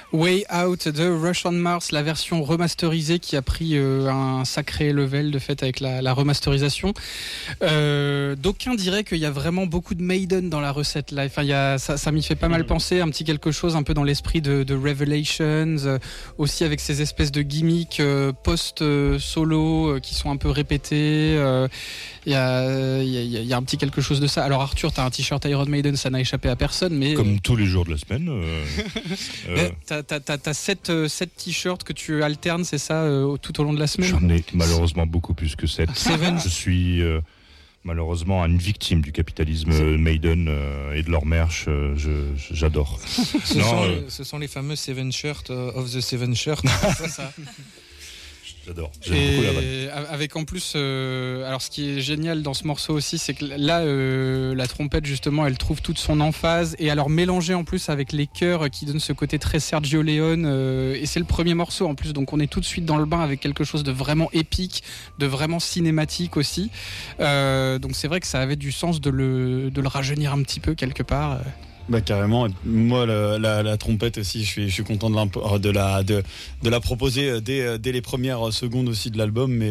Way Out de Rush on Mars, la version remasterisée qui a pris un sacré level de fait avec la remasterisation. D'aucuns diraient qu'il y a vraiment beaucoup de Maiden dans la recette là. Enfin, ça m'y fait pas mal penser, un petit quelque chose un peu dans l'esprit de Revelations, aussi avec ces espèces de gimmicks post-solo qui sont un peu répétés. Il y a un petit quelque chose de ça. Alors Arthur, t'as un t-shirt Iron Maiden, ça n'a échappé à personne, mais comme tous les jours de la semaine. T'as 7 t-shirts que tu alternes, c'est ça, tout au long de la semaine? J'en ai malheureusement beaucoup plus que 7. Je suis malheureusement une victime du capitalisme Maiden et de leur merch. J'adore. Ce sont les fameux 7 shirts of the 7 shirts. C'est ça. J'adore. J'aime beaucoup la vanne. Avec en plus, alors ce qui est génial dans ce morceau aussi, c'est que là, la trompette justement, elle trouve toute son emphase, et alors mélangée en plus avec les chœurs qui donnent ce côté très Sergio Leone, et c'est le premier morceau en plus, donc on est tout de suite dans le bain avec quelque chose de vraiment épique, de vraiment cinématique aussi. Donc c'est vrai que ça avait du sens de le rajeunir un petit peu quelque part. Bah carrément. Moi la trompette aussi, je suis content de la proposer dès les premières secondes aussi de l'album, mais